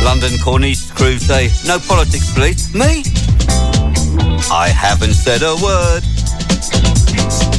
London Corniche crew say, no politics, please. Me? I haven't said a word.